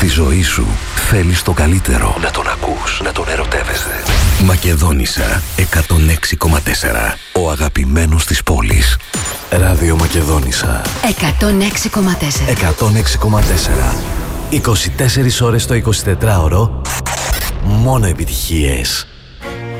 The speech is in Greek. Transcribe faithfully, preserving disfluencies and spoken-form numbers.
Στη ζωή σου θέλεις το καλύτερο. Να τον ακούς, να τον ερωτεύεσαι. Μακεδόνισσα εκατόν έξι κόμμα τέσσερα. Ο αγαπημένος της πόλης. Ράδιο Μακεδόνισσα εκατόν έξι κόμμα τέσσερα. εκατόν έξι κόμμα τέσσερα. είκοσι τέσσερις ώρες το εικοσιτετράωρο. Μόνο επιτυχίες.